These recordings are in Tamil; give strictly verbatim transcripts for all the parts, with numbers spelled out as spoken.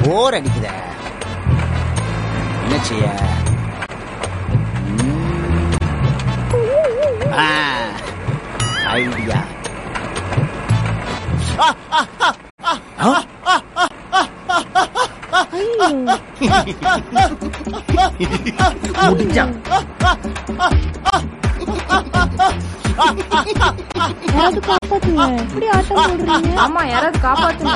போர் அடிக்குத. என்ன செய்ய? ஐடியா. முடிஞ்சா யாராவது காப்பாத்துங்க. இப்படி ஆட்டம் போடுறீங்க. ஆமா, யாராவது காப்பாத்துங்க.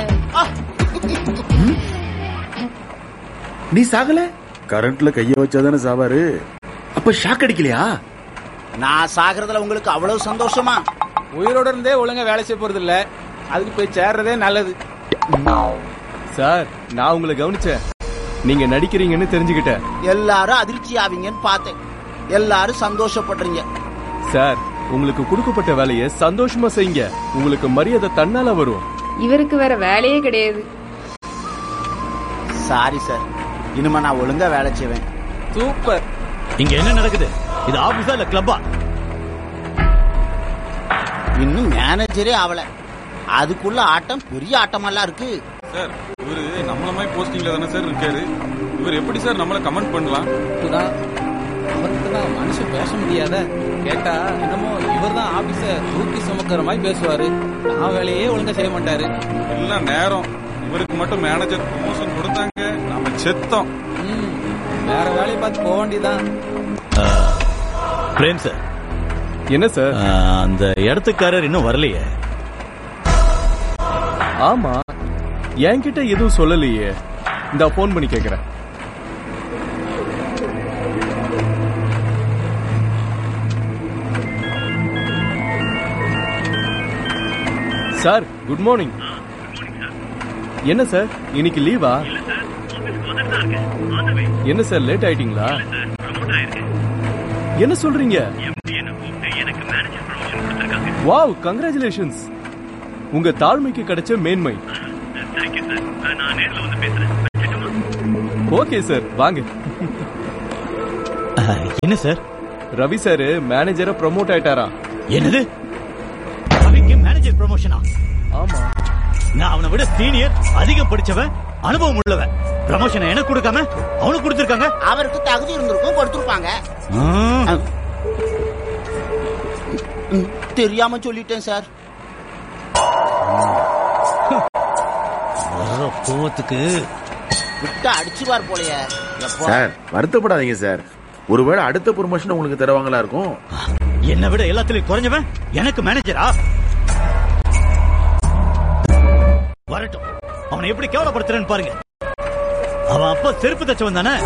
நீ சாகல? கரண்ட்ல கைய வச்சாதானே சாவாரு. அப்ப ஷாக் அடிக்கலையா? நான் சாகிறதுல உங்களுக்கு அவ்வளவு சந்தோஷமா? உயிரோட இருந்தே ஒழுங்கா வேலை செய்ய போறது இல்ல, அதுக்கு போய் சேர்றதே நல்லது. சார், நான் உங்களை கவனிச்சேன். நீங்க நடிக்கிறீங்கன்னு தெரிஞ்சுக்கிட்டேன். எல்லாரும் அதிர்ச்சி ஆவீங்கன்னு பார்த்தேன். எல்லாரும் சந்தோஷப்படுறீங்க. சார், உங்களுக்கு கொடுக்கப்பட்ட வேலையை சந்தோஷமா செய்யுங்க. உங்களுக்கு மரியாதை தன்னால வரும். இவருக்கு வேற வேலையே கிடையாது. சாரி சார், இனிமே நான் ஒழுங்கா வேலை செய்வேன். சூப்பர். இங்க என்ன நடக்குது? இது ஆபீஸா இல்ல கிளப்பா? இன்னும் மேனேஜரே ஆவல, அதுக்குள்ள ஆட்டம் பெரிய ஆட்டமெல்லாம் இருக்கு. சார், இவரு நம்மள மாதிரி போஸ்டிங்ல தானே சார் இருக்காரு. இவர் எப்படி சார் நம்மள கமெண்ட் பண்ணலாம்? அவருக்கு தான் மனுஷன் பேச முடியாத. கேட்டா என்னமோ இவர் தான் ஆபீஸ தூக்கி சுமக்கிற மாதிரி பேசுவாரு. நான் வேலையே ஒழுங்கா செய்ய மாட்டாரு. எல்லாம் நேரம். இவருக்கு மட்டும் மேனேஜர் ப்ரமோஷன் கொடுத்தாங்க, நாம செத்தோம். வேற வேலையை பார்த்து போக வேண்டியதான். Frame sir. என்ன சார்? அந்த இடத்துக்காரர் இன்னும் வரலையே. ஆமா, என்கிட்ட எதுவும் சொல்லலையே. இந்த போன் பண்ணி கேக்குறேன். Sir, good morning. என்ன சார், இன்னைக்கு லீவா? என்ன சார், லேட் ஆயிட்டீங்களா? என்ன சொல்றீங்க? Wow, congratulations. உங்க தாழ்மைக்கு கிடைச்ச மேன்மை. ஓகே சார், வாங்க. என்ன சார்? ரவி சார் மேனேஜரை ப்ரமோட் ஆயிட்டாரா? என்னது? ரவிக்கு மேனேஜர் ப்ரமோஷனா? ஆமா. நான் அவனை விட சீனியர், அதிகம் படிச்சவன், அனுபவம் உள்ளவன். ப்ரமோஷனை எனக்கு கொடுக்காம அவனுக்கு கொடுத்திருக்காங்க. அவருக்கு தகுதி இருந்திருக்கும், கொடுத்திருப்பாங்க. தெரியாம சொல்லிட்டேன் சார். கோவத்துக்கு விட்டா அடிச்சுவார் போலயே. சார், வருத்தப்படாதீங்க சார். ஒருவேளை அடுத்த ப்ரமோஷன் உங்களுக்கு தருவாங்களா இருக்கும். என்னை விட எல்லாத்திலையும் குறைஞ்சவன் எனக்கு மேனேஜரா? வரட்டும், அவனை எப்படி கேவலப்படுத்துறேன்னு பாருங்க. அவன் அப்பா செருப்பு தச்சவன் தானே.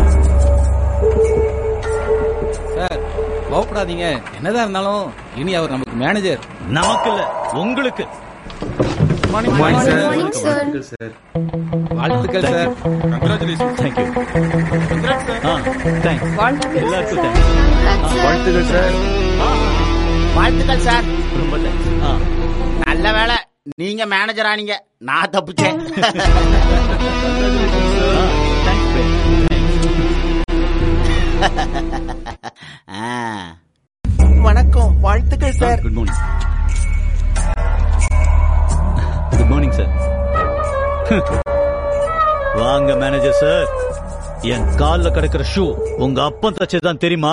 சார், கோவப்படாதீங்க. என்னதான் இருந்தாலும் இனி அவர் நமக்கு மேனேஜர். நமக்கு இல்ல, உங்களுக்கு. வாழ்த்துக்கள் சார். கங்க்ராச்சுலேஷன். தேங்க்யூ. தேங்க்ஸ். வாழ்த்துக்கள். எல்லாருக்கும் தேங்க்ஸ். வாழ்த்துக்கள் சார். வாழ்த்துக்கள் சார். ரொம்ப தேங்க்ஸ். நல்ல வேலை, நீங்க மேனேஜர் ஆனீங்க, நான் தப்பிச்சேன். வணக்கம். வாழ்த்துக்கள் sir. Good morning. Good morning sir. வாங்க மேனேஜர் சார். என் கால்ல கிடக்கிற ஷூ உங்க அப்பா தச்சதுதான் தெரியுமா?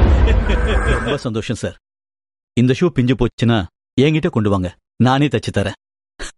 ரொம்ப சந்தோஷம் சார். இந்த ஷூ பிஞ்சு போச்சுன்னா என்கிட்ட கொண்டு வாங்க, நானே தச்சு தரேன்.